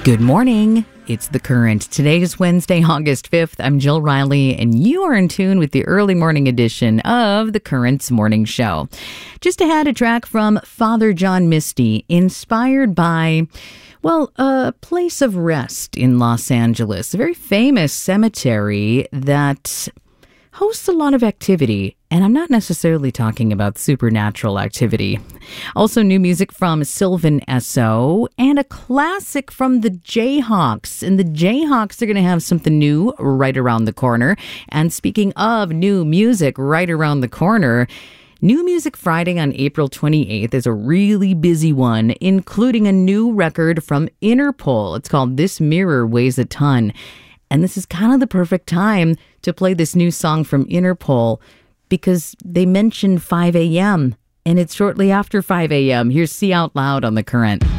Good morning. It's The Current. Today is Wednesday, August 5th. I'm Jill Riley, and you are in tune with the early morning edition of The Current's Morning Show. Just ahead, a track from Father John Misty, inspired by, well, a place of rest in Los Angeles, a very famous cemetery that hosts a lot of activity, and I'm not necessarily talking about supernatural activity. Also, new music from Sylvan Esso and a classic from the Jayhawks. And the Jayhawks are going to have something new right around the corner. And speaking of new music right around the corner, New Music Friday on April 28th is a really busy one, including a new record from Interpol. It's called This Mirror Weighs a Ton. And this is kind of the perfect time to play this new song from Interpol because they mentioned 5 a.m. and it's shortly after 5 a.m. Here's See Out Loud on The Current.